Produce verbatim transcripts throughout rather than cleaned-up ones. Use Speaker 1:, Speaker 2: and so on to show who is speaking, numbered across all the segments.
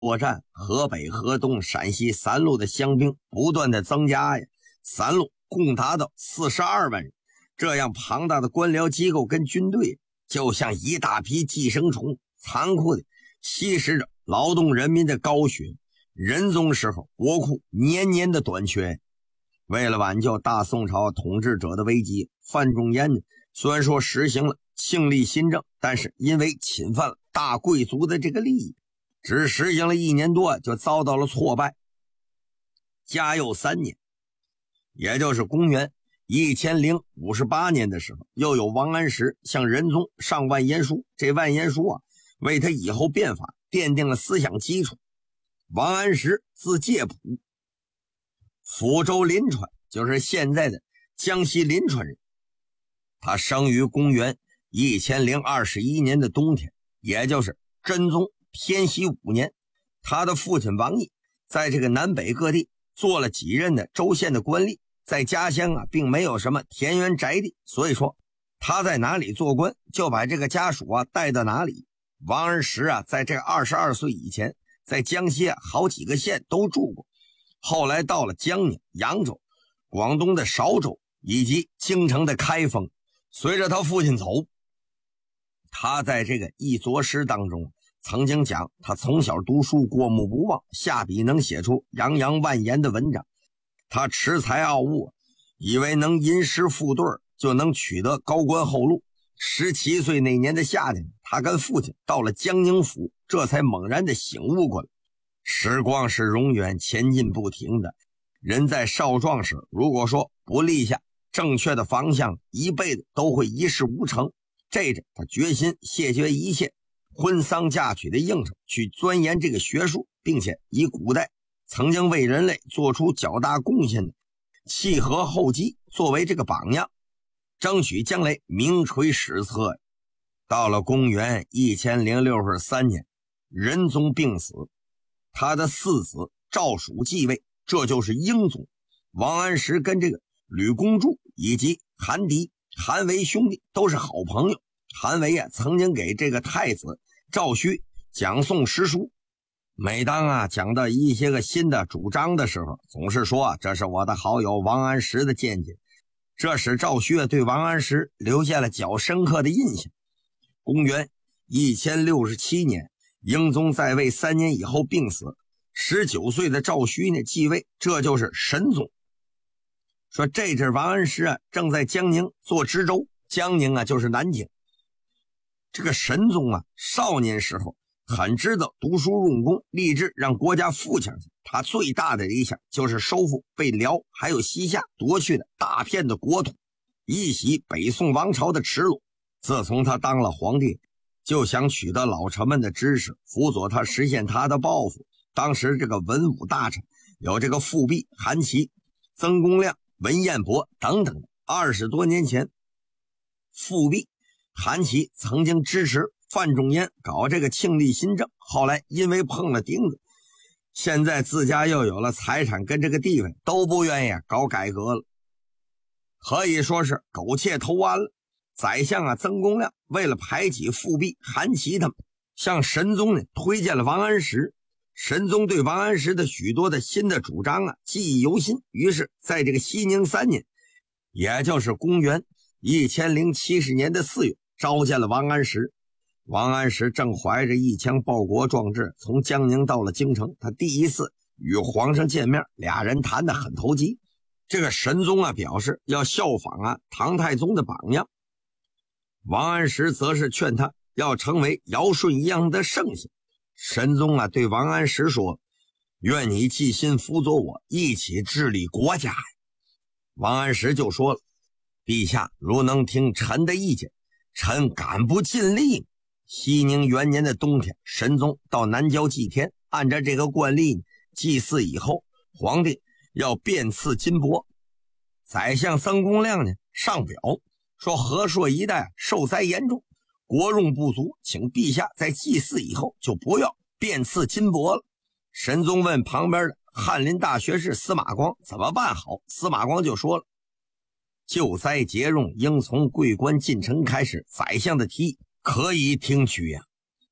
Speaker 1: 作战，河北、河东、陕西三路的乡兵不断的增加呀，三路共达到四十二万人。这样庞大的官僚机构跟军队，就像一大批寄生虫，残酷的吸食着劳动人民的高血。仁宗时候，国库年年的短缺。为了挽救大宋朝统治者的危机，范仲淹呢，虽然说实行了庆历新政，但是因为侵犯了大贵族的这个利益，只实行了一年多就遭到了挫败。嘉佑三年，也就是公元一千零五十八年的时候，又有王安石向仁宗上万言书，这万言书啊，为他以后变法奠定了思想基础。王安石字介甫，抚州临川，就是现在的江西临川人。他生于公元一千零二十一年的冬天，也就是真宗天禧五年。他的父亲王毅在这个南北各地做了几任的州县的官吏，在家乡啊并没有什么田园宅地，所以说他在哪里做官就把这个家属啊带到哪里。王安石啊在这二十二岁以前，在江西啊好几个县都住过，后来到了江宁、扬州、广东的韶州以及京城的开封。随着他父亲走，他在这个一作诗当中曾经讲，他从小读书过目不忘，下笔能写出洋洋万言的文章。他恃才傲物，以为能吟诗赋对就能取得高官厚禄。十七岁那年的夏天，他跟父亲到了江宁府，这才猛然的醒悟过来。时光是永远前进不停的，人在少壮时如果说不立下正确的方向，一辈子都会一事无成。这着他决心谢绝一切婚丧嫁娶的应酬，去钻研这个学术，并且以古代曾经为人类做出较大贡献的契合后继作为这个榜样，争取将来名垂史册。到了公元一千零六十三年，仁宗病死，他的四子赵曙继位，这就是英宗。王安石跟这个吕公著以及韩狄、韩维兄弟都是好朋友。韩维啊曾经给这个太子赵顼讲诵诗书，每当啊讲到一些个新的主张的时候，总是说啊这是我的好友王安石的见解，这使赵顼对王安石留下了较深刻的印象。公元一千六十七年，英宗在位三年以后病死，十九岁的赵顼呢继位，这就是神宗。说这阵王安石啊正在江宁做知州，江宁啊就是南京。这个神宗啊少年时候很知道读书用功，立志让国家富强起来。他最大的理想就是收复被辽还有西夏夺去的大片的国土，一洗北宋王朝的耻辱。自从他当了皇帝，就想取得老臣们的支持，辅佐他实现他的抱负。当时这个文武大臣有这个富弼、韩琦、曾公亮、文彦博等等。二十多年前，富弼、韩琦曾经支持范仲淹搞这个庆历新政，后来因为碰了钉子，现在自家又有了财产跟这个地位，都不愿意搞改革了，可以说是苟且偷安了。宰相啊曾公亮为了排挤富弼、韩琦他们，向神宗呢推荐了王安石。神宗对王安石的许多的新的主张啊记忆犹新，于是在这个熙宁三年，也就是公元一千零七十年的四月，召见了王安石。王安石正怀着一腔报国壮志从江宁到了京城，他第一次与皇上见面，俩人谈得很投机。这个神宗啊表示要效仿啊唐太宗的榜样，王安石则是劝他要成为尧舜一样的圣贤。神宗啊对王安石说，愿你尽心辅佐我，一起治理国家。王安石就说了，陛下如能听臣的意见，臣敢不尽力。熙宁元年的冬天，神宗到南郊祭天，按照这个惯例，祭祀以后，皇帝要遍赐金帛。宰相曾公亮呢上表说，和硕一带受灾严重，国用不足，请陛下在祭祀以后就不要遍赐金帛了。神宗问旁边的翰林大学士司马光怎么办好，司马光就说了，救灾节用应从贵官进城开始，宰相的提议可以听取呀、啊。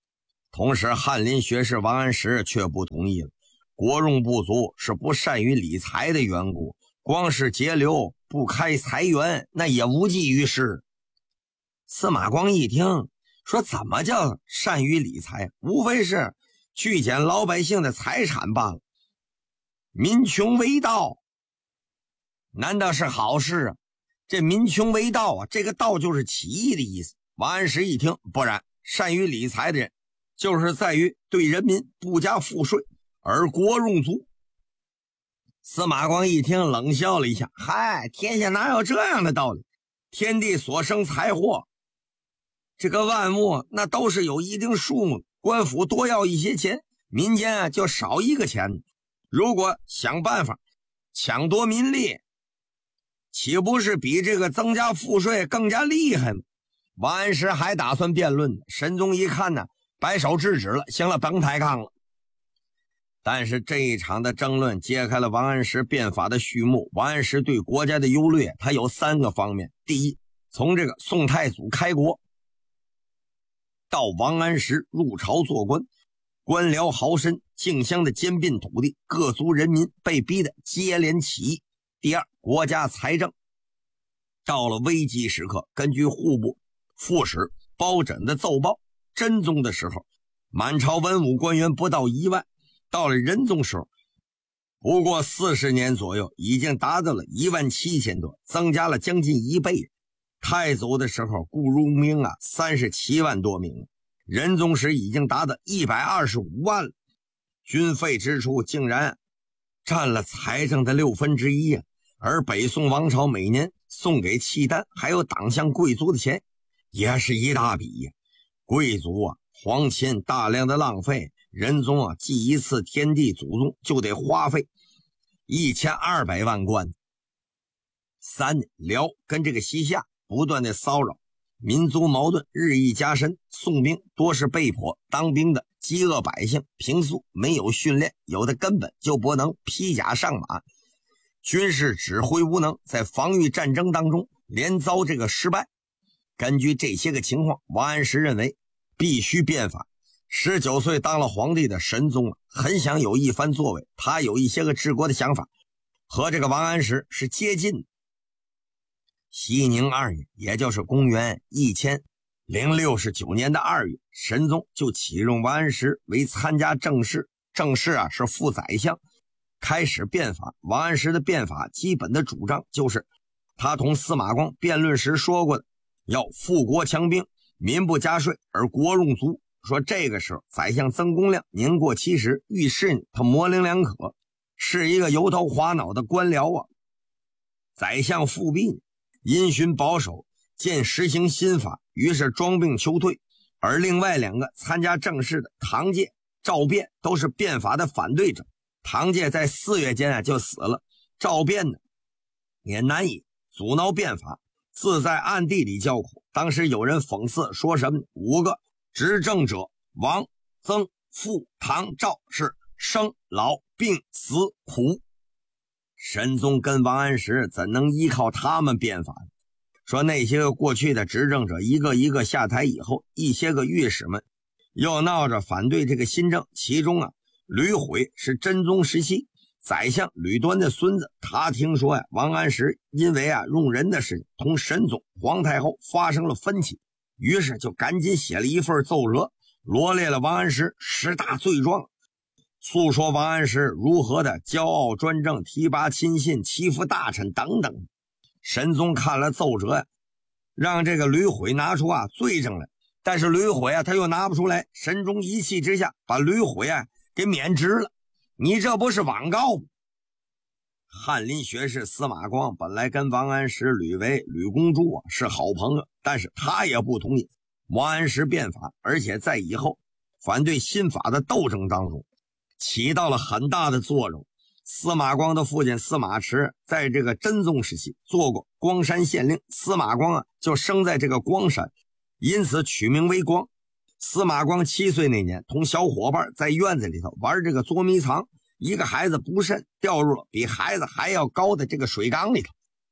Speaker 1: 同时翰林学士王安石却不同意了，国用不足是不善于理财的缘故，光是节流不开财源，那也无济于事。司马光一听说，怎么叫善于理财？无非是去捡老百姓的财产罢了。民穷为道，难道是好事啊？这民穷为道啊，这个道就是起义的意思。王安石一听，不然，善于理财的人就是在于对人民不加赋税，而国用足。司马光一听冷笑了一下，嗨，天下哪有这样的道理？天地所生财货，这个万物那都是有一定数目，官府多要一些钱，民间啊就少一个钱。如果想办法抢夺民力，岂不是比这个增加赋税更加厉害吗？王安石还打算辩论呢，神宗一看呢，摆手制止了，行了，甭抬杠了。但是这一场的争论揭开了王安石变法的序幕。王安石对国家的优劣，他有三个方面。第一，从这个宋太祖开国到王安石入朝做官，官僚豪绅竞相的兼并土地，各族人民被逼得接连起义。第二，国家财政到了危机时刻，根据户部副使包拯的奏报，真宗的时候满朝文武官员不到一万，到了仁宗时候不过四十年左右，已经达到了一万七千多，增加了将近一倍。太祖的时候雇佣兵啊三十七万多名，仁宗时已经达到一百二十五万了，军费支出竟然占了财政的六分之一啊！而北宋王朝每年送给契丹还有党项贵族的钱也是一大笔呀、啊。贵族啊皇亲大量的浪费，仁宗啊祭一次天地祖宗就得花费一千二百万贯。三，辽跟这个西夏不断的骚扰，民族矛盾日益加深，宋兵多是被迫当兵的饥饿百姓，平素没有训练，有的根本就不能披甲上马，军事指挥无能，在防御战争当中连遭这个失败。根据这些个情况，王安石认为必须变法。十九岁当了皇帝的神宗很想有一番作为，他有一些个治国的想法，和这个王安石是接近的。熙宁二年，也就是公元一千零六十九年的二月，神宗就启用王安石为参加政事，政事啊是副宰相，开始变法。王安石的变法基本的主张就是他同司马光辩论时说过的，要富国强兵，民不加税，而国用足。说这个时候宰相曾公亮年过七十，遇事他模棱两可，是一个油头滑脑的官僚啊。宰相复辟因循保守，见实行新法，于是装病求退。而另外两个参加政事的唐介、赵卞都是变法的反对者。唐介在四月间啊就死了，赵卞呢也难以阻挠变法，自在暗地里叫苦。当时有人讽刺说什么五个执政者王、曾、傅、唐、赵是生老病死苦，神宗跟王安石怎能依靠他们变法？说那些个过去的执政者一个一个下台以后，一些个御史们又闹着反对这个新政。其中啊，吕毁是真宗时期宰相吕端的孙子，他听说呀、啊，王安石因为啊用人的事情同神宗皇太后发生了分歧，于是就赶紧写了一份奏折，罗列了王安石十大罪状，诉说王安石如何的骄傲专政、提拔亲信、欺负大臣等等。神宗看了奏折，让这个吕毁拿出啊罪证来，但是吕毁啊他又拿不出来。神宗一气之下把吕毁啊给免职了。你这不是枉告吗？翰林学士司马光本来跟王安石、吕维、吕公主啊是好朋友，但是他也不同意王安石变法，而且在以后反对新法的斗争当中起到了很大的作用。司马光的父亲司马池在这个真宗时期做过光山县令，司马光啊就生在这个光山，因此取名为光。司马光七岁那年，同小伙伴在院子里头玩这个捉迷藏，一个孩子不慎掉入了比孩子还要高的这个水缸里头，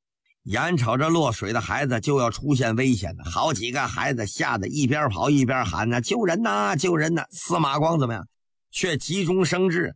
Speaker 1: 眼瞅着落水的孩子就要出现危险了，好几个孩子吓得一边跑一边喊呢：“救人呐，救人呐！”司马光怎么样？却急中生智，